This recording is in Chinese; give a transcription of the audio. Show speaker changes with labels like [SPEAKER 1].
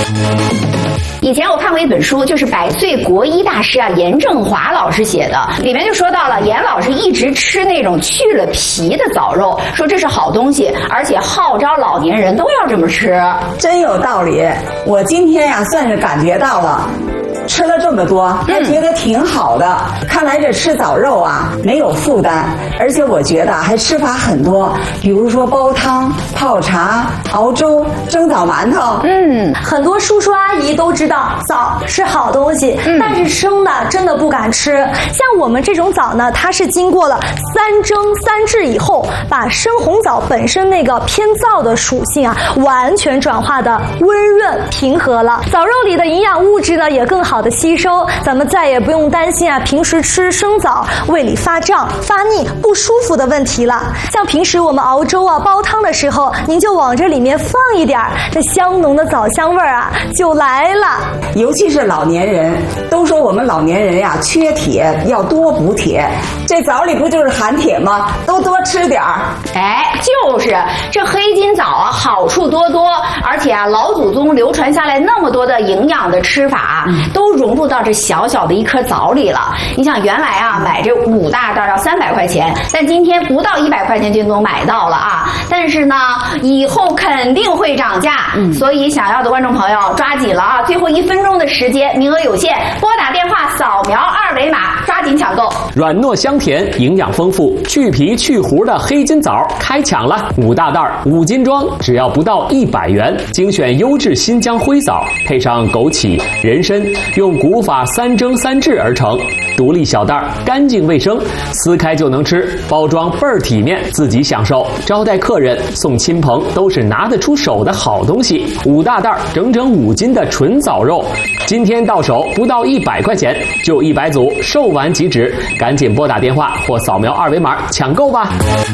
[SPEAKER 1] 以前我看过一本书，就是百岁国医大师严正华老师写的，里面就说到了严老师一直吃那种去了皮的枣肉，说这是好东西，而且号召老年人都要这么吃。
[SPEAKER 2] 真有道理，我今天算是感觉到了。吃了这么多，还觉得挺好的。看来这吃枣肉没有负担，而且我觉得还吃法很多，比如说煲汤、泡茶、熬粥、蒸枣馒头。
[SPEAKER 3] 很多叔叔阿姨都知道枣是好东西，但是生的真的不敢吃。像我们这种枣呢，它是经过了3蒸3制以后，把生红枣本身那个偏燥的属性完全转化的温润平和了。枣肉里的营养物质呢也更好的吸收，咱们再也不用担心平时吃生枣胃里发胀、发腻、不舒服的问题了。像平时我们熬粥煲汤的时候，您就往这里面放一点，那香浓的枣香味就来了。
[SPEAKER 2] 尤其是老年人，都说我们老年人缺铁，要多补铁。这枣里不就是含铁吗？都多吃点儿。
[SPEAKER 1] 就是这黑金枣好处多多，而且老祖宗流传下来那么多的营养的吃法，都融入到这小小的一颗枣里了。你想原来买这5大袋要300块钱，但今天不到100块钱就能买到了但是呢，以后肯定会涨价，所以想要的观众朋友抓紧了最后1分钟的时间，名额有限，拨打电话扫描2维码，抓紧抢购。
[SPEAKER 4] 软糯香甜，营养丰富，去皮去核的黑金枣开抢了，5大袋5斤装，只要不到100元，精选优质新疆灰枣，配上枸杞、人参，用古法3蒸3制而成，独立小袋，干净卫生，撕开就能吃，包装倍儿体面，自己享受，招待客人、送亲朋都是拿得出手的好东西。5大袋整整5斤的纯枣肉，今天到手不到100块钱，就100组，售完即止，赶紧拨打电话或扫描2维码抢购吧。